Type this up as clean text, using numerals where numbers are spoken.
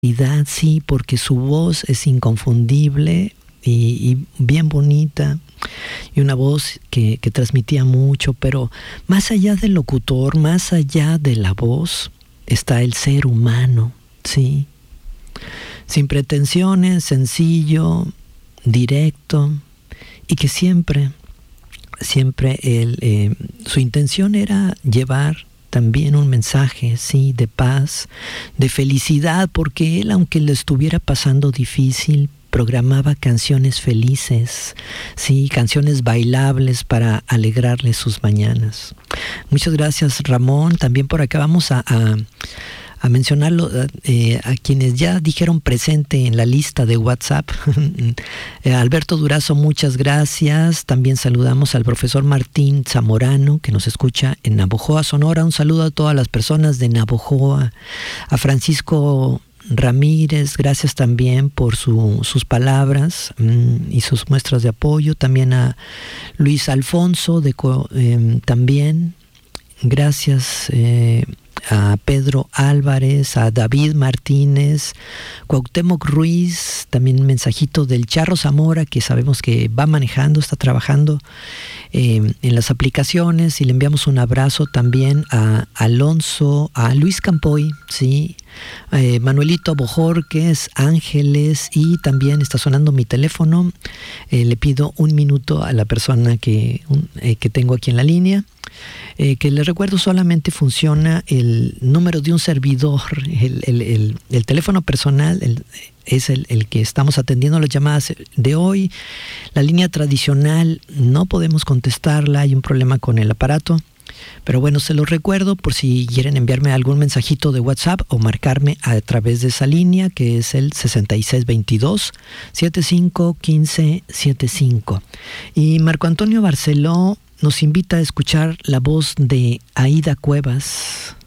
Sí, porque su voz es inconfundible y bien bonita, y una voz que transmitía mucho, pero más allá del locutor, más allá de la voz, está el ser humano, sí, sin pretensiones, sencillo, directo, y que siempre su intención era llevar también un mensaje, sí, de paz, de felicidad, porque él, aunque le estuviera pasando difícil, programaba canciones felices, sí, canciones bailables para alegrarle sus mañanas. Muchas gracias, Ramón. También por acá vamos a mencionarlo, a quienes ya dijeron presente en la lista de WhatsApp. Alberto Durazo, muchas gracias. También saludamos al profesor Martín Zamorano, que nos escucha en Navojoa, Sonora. Un saludo a todas las personas de Navojoa. A Francisco Ramírez, gracias también por sus palabras y sus muestras de apoyo. También a Luis Alfonso, también gracias. A Pedro Álvarez, a David Martínez, Cuauhtémoc Ruiz, también un mensajito del Charro Zamora, que sabemos que va manejando, está trabajando en las aplicaciones, y le enviamos un abrazo también a Alonso, a Luis Campoy, sí, Manuelito Bojorques, Ángeles, y también está sonando mi teléfono. Le pido un minuto a la persona que tengo aquí en la línea. Que les recuerdo, solamente funciona el número de un servidor, el teléfono personal es el que estamos atendiendo las llamadas de hoy. La línea tradicional no podemos contestarla, hay un problema con el aparato, pero bueno, se los recuerdo por si quieren enviarme algún mensajito de WhatsApp o marcarme a través de esa línea, que es el 6622-751575. Y Marco Antonio Barceló nos invita a escuchar la voz de Aida Cuevas.